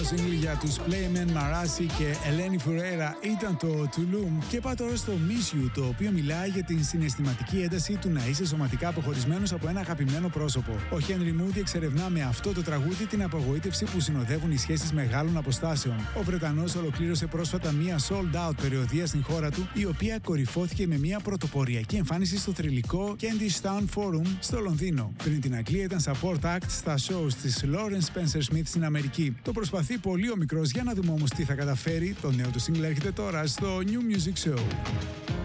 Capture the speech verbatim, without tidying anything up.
single για τους Playmen Marassi και Eleni Foureira ήταν το Tulum. Και πάω τώρα στο Miss You, το οποίο μιλάει για την συναισθηματική ένταση του να είσαι σωματικά αποχωρισμένος από ένα αγαπημένο πρόσωπο. Ο Henry Moody εξερευνά με αυτό το τραγούδι την απογοήτευση που συνοδεύουν οι σχέσεις μεγάλων αποστάσεων. Ο Βρετανός ολοκλήρωσε πρόσφατα μία sold out περιοδεία στην χώρα του, η οποία κορυφώθηκε με μία πρωτοποριακή εμφάνιση στο θρυλικό Kentish Town Forum στο Λονδίνο. Πριν την Αγγλία ήταν support act στα shows της Lawrence Spencer Smith στην Αμερική. Το προσπαθεί πολύ ο μικρός, για να δούμε όμως τι θα καταφέρει. Το νέο του single έρχεται τώρα στο New Music Show.